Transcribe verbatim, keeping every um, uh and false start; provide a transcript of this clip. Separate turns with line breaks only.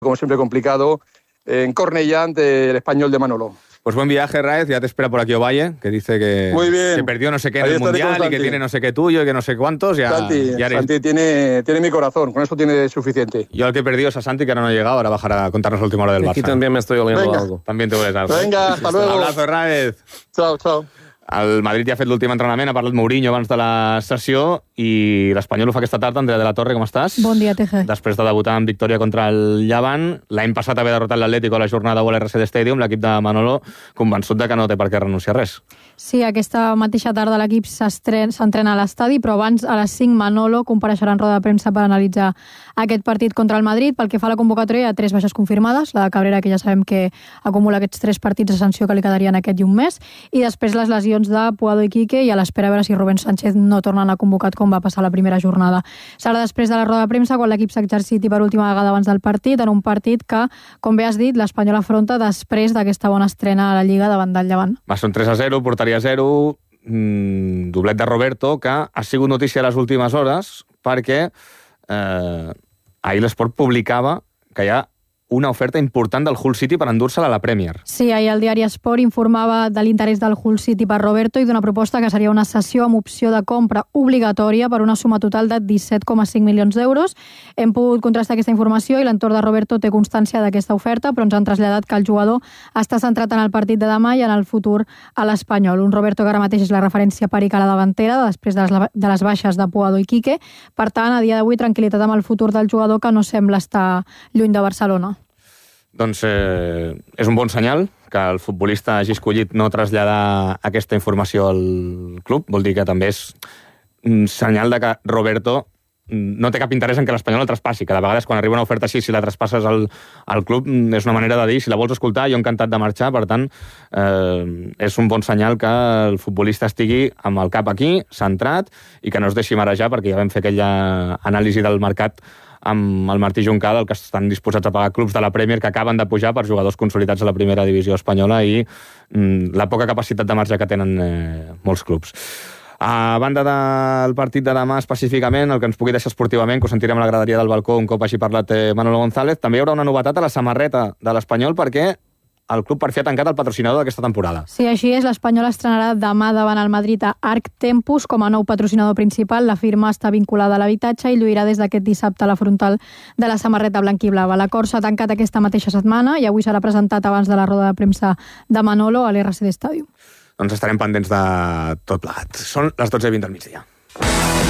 como siempre complicado, en Cornellá ante el Español de Manolo.
Pues buen viaje, Raez, ya te espera por aquí Ovalle, que dice que,
Muy bien.
que perdió no sé qué en el Mundial y que tiene no sé qué tuyo y que no sé cuántos. Ya,
Santi,
ya eres...
Santi tiene, tiene mi corazón, con eso tiene suficiente.
Yo al que he perdido es a Santi, que ahora no ha llegado, ahora bajará a contarnos la última hora del Barça.
Aquí también me estoy oliendo
Venga.
algo.
También te hueles algo.
Venga, hasta luego.
Un abrazo, Raez.
Chao, chao.
El Madrid ja ha fet l'últim entrenament, ha parlat Mourinho abans de la sessió i l'Espanyol ho fa aquesta tarda. Andrea de la Torre, com estàs?
Bon dia, Teje.
Després de debutar en victòria contra el Llevant, l'any passat haver derrotat l'Atlético a la jornada a l'R C D Stadium, l'equip de Manolo convençut de que no té per què renunciar a res.
Sí, aquesta mateixa tarda l'equip s'entrena a l'estadi, però abans a les cinc Manolo compareixerà en roda de premsa per analitzar aquest partit contra el Madrid. Pel que fa a la convocatòria, hi ha tres baixes confirmades, la de Cabrera, que ja sabem que acumula aquests tres partits de sanció que li quedarien aquest i un mes, i després les lesions de Puado i Quique, i a l'espera a veure si Rubén Sánchez no torna a anar convocat com va passar la primera jornada. Serà després de la roda de premsa quan l'equip s'exerciti per última vegada abans del partit, en un partit que, com bé has dit, l'Espanyol afronta després d'aquesta bona estrena a la Lliga davant del Llevant.
Va ser un tres a zero, portaria zero, mmm, doblet de Roberto, que ha sigut notícia a les últimes hores perquè eh, ahir l'Esport publicava que hi ha una oferta important del Hull City per endur-se-la a la Premier.
Sí, ahir el diari Esport informava de l'interès del Hull City per Roberto i d'una proposta que seria una cessió amb opció de compra obligatòria per una suma total de disset coma cinc milions d'euros. Hem pogut contrastar aquesta informació i l'entorn de Roberto té constància d'aquesta oferta, però ens han traslladat que el jugador està centrat en el partit de demà i en el futur a l'Espanyol. Un Roberto que ara mateix és la referència perica a la davantera després de les, de les baixes de Puado i Quique. Per tant, a dia d'avui, tranquil·litat amb el futur del jugador, que no sembla estar lluny de Barcelona.
Doncs eh, és un bon senyal que el futbolista hagi escollit no traslladar aquesta informació al club. Vol dir que també és un senyal de que Roberto no té cap interès en que l'Espanyol el traspassi, que de vegades quan arriba una oferta així, si la traspasses al, al club, és una manera de dir, si la vols escoltar, jo encantat de marxar. Per tant, eh, és un bon senyal que el futbolista estigui amb el cap aquí, centrat, i que no es deixi marejar, perquè ja vam fer aquella anàlisi del mercat amb el Martí Juncada, el que estan disposats a pagar clubs de la Premier que acaben de pujar per jugadors consolidats a la primera divisió espanyola i mm, la poca capacitat de marge que tenen eh, molts clubs. A banda del partit de demà específicament, el que ens pugui deixar esportivament, que ho sentirem a la graderia del balcó un cop hagi parlat eh, Manolo González, també hi haurà una novetat a la samarreta de l'Espanyol perquè el club per fi ha tancat el patrocinador d'aquesta temporada.
Sí, així és. L'Espanyol estrenarà demà davant el Madrid a Arc Tempus com a nou patrocinador principal. La firma està vinculada a l'habitatge i lluirà des d'aquest dissabte a la frontal de la samarreta blanquiblava. L'acord s'ha tancat aquesta mateixa setmana i avui serà presentat abans de la roda de premsa de Manolo a l'R C D Stadium.
Doncs estarem pendents de tot plegat. Són les dotze i vint del migdia.